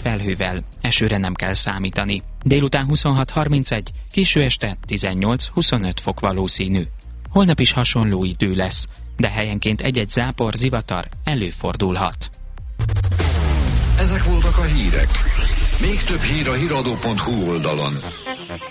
felhővel, esőre nem kell számítani. Délután 26-31, késő este 18-25 fok valószínű. Holnap is hasonló idő lesz, de helyenként egy-egy zápor, zivatar előfordulhat. Ezek voltak a hírek. Még több hír a hiradó.hu oldalon.